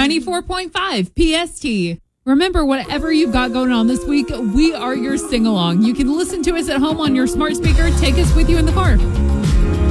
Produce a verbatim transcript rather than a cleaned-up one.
ninety-four point five P S T. Remember, whatever you've got going on this week, we are your sing-along. You can listen to us at home on your smart speaker. Take us with you in the car.